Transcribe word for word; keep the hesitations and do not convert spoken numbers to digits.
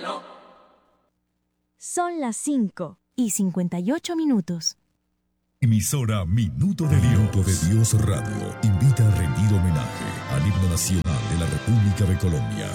Son las cinco y cincuenta y ocho minutos. Emisora Minuto de Dios. Minuto de Dios Radio invita a rendir homenaje al himno nacional de la República de Colombia.